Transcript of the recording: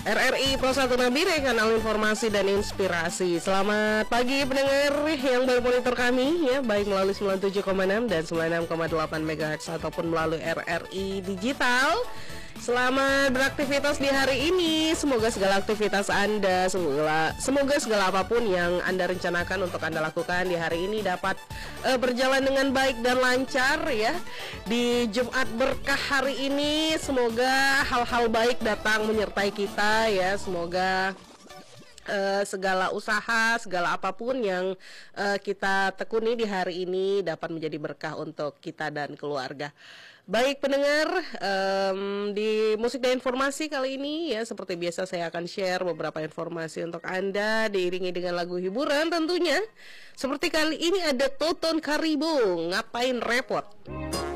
RRI Pro 1 Nabire, kanal informasi dan inspirasi. Selamat pagi pendengar yang baru monitor kami ya, baik melalui 97,6 dan 96,8 MHz ataupun melalui RRI Digital. Selamat beraktivitas di hari ini. Semoga segala aktivitas Anda, semoga segala apapun yang Anda rencanakan untuk Anda lakukan di hari ini dapat berjalan dengan baik dan lancar ya. Di Jumat berkah hari ini, semoga hal-hal baik datang menyertai kita ya. Semoga segala usaha, segala apapun yang kita tekuni di hari ini dapat menjadi berkah untuk kita dan keluarga. Baik pendengar, di musik dan informasi kali ini ya, seperti biasa saya akan share beberapa informasi untuk Anda diiringi dengan lagu hiburan tentunya. Seperti kali ini ada Toton Karibo, Ngapain Repot.